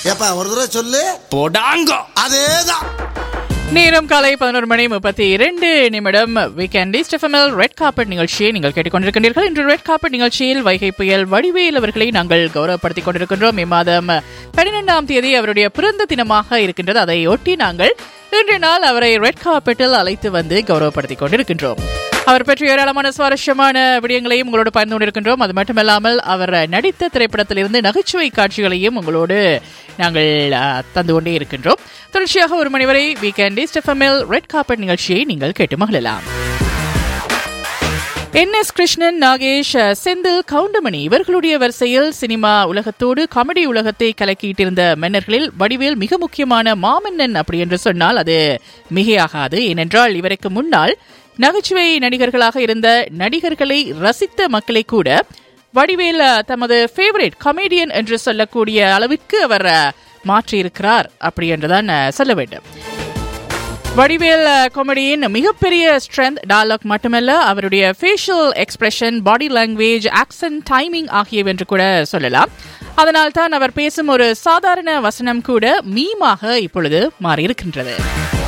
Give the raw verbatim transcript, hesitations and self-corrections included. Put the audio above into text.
ஏப்பா ஒரு தடவை சொல்லு. போடாங்கோ. அதேதான். நேரம் காலை பதினோரு மணி முப்பத்தி இரண்டு நிமிடம். வீக்கெண்ட் ஈஸ்ட் எஃப்எம்எல் ரெட் கார்பெட் நிகழ்ச்சியை நீங்கள் கேட்டுக்கொண்டிருக்கின்றீர்கள். இன்று ரெட் கார்பெட் நிகழ்ச்சியில் வைகை புயல் வடிவேல் அவர்களை நாங்கள் கௌரவப்படுத்திக் கொண்டிருக்கின்றோம். இம்மாதம் பன்னிரெண்டாம் தேதி அவருடைய பிறந்த தினமாக இருக்கின்றது. அதை ஒட்டி நாங்கள் இன்றைய நாள் அவரை ரெட் கார்பெட்டில் அழைத்து வந்து கௌரவப்படுத்திக் கொண்டிருக்கின்றோம். அவர் பற்றி ஏராளமான சுவாரஸ்யமான விடயங்களையும் உங்களோடு பகிர்ந்து கொண்டிருக்கின்றோம். அது மட்டுமல்லாமல் அவர் நடித்த திரைப்படத்திலிருந்து நகைச்சுவை காட்சிகளையும் உங்களோடு நாங்கள் தந்து கொண்டே இருக்கின்றோம். தொடர்ச்சியாக ஒரு மணி வரை வீக்கெண்ட் ஈஸ்ட் எஃப்எம்எல் ரெட் கார்பெட் நிகழ்ச்சியை நீங்கள் கேட்டு மகிழலாம். என் எஸ் கிருஷ்ணன், நாகேஷ், செந்தில், கவுண்டமணி இவர்களுடைய வரிசையில் சினிமா உலகத்தோடு காமெடி உலகத்தை கலக்கிட்டிருந்த மன்னர்களில் வடிவேல் மிக முக்கியமான மாமன்னன் அப்படி என்று சொன்னால் அது மிகையாகாது. ஏனென்றால் இவருக்கு முன்னால் நகைச்சுவை நடிகர்களாக இருந்த நடிகர்களை ரசித்த மக்களை கூட வடிவேல் தமது ஃபேவரட் காமெடியன் என்று சொல்லக்கூடிய அளவிற்கு அவர் மாற்றியிருக்கிறார் அப்படி என்றுதான் சொல்ல வேண்டும். வடிவேல் காமெடியின் மிகப்பெரிய ஸ்ட்ரென்த் டயலாக் மட்டுமல்ல, அவருடைய facial expression, body language, accent, timing ஆகியவை என்று கூட சொல்லலாம். அதனால் தான் அவர் பேசும் ஒரு சாதாரண வசனம் கூட மீமாக இப்பொழுது மாறியிருக்கின்றது.